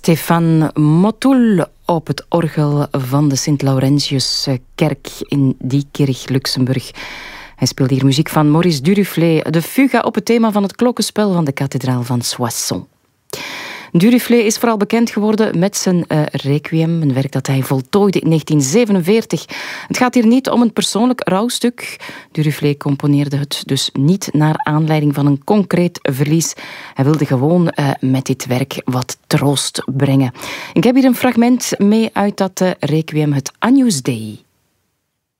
Stefan Motul op het orgel van de Sint-Laurentiuskerk in Diekirch, Luxemburg. Hij speelde hier muziek van Maurice Duruflé, de fuga op het thema van het klokkenspel van de kathedraal van Soissons. Duruflé is vooral bekend geworden met zijn Requiem, een werk dat hij voltooide in 1947. Het gaat hier niet om een persoonlijk rouwstuk. Duruflé componeerde het dus niet naar aanleiding van een concreet verlies. Hij wilde gewoon met dit werk wat troost brengen. Ik heb hier een fragment mee uit dat Requiem, het Agnus Dei.